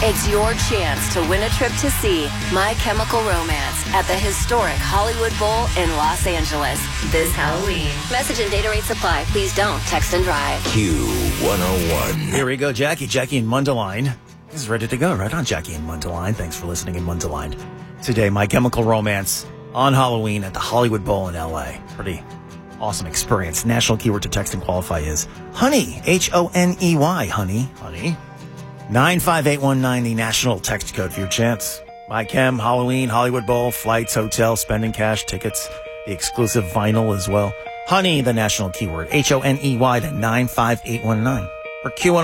It's your chance to win a trip to see My Chemical Romance at the historic Hollywood Bowl in Los Angeles this Halloween. Message and data rates apply. Please don't text and drive. Q101. Here we go, Jackie. Jackie in Mundelein is ready to go. Right on, Jackie in Mundelein. Thanks for listening in Mundelein. Today, My Chemical Romance on Halloween at the Hollywood Bowl in L.A. Pretty awesome experience. National keyword to text and qualify is honey, Honey, honey. 95819, the national text code for your chance. My Chem, Halloween, Hollywood Bowl, flights, hotel, spending cash, tickets, the exclusive vinyl as well. Honey, the national keyword. Honey to 95819 for Q101.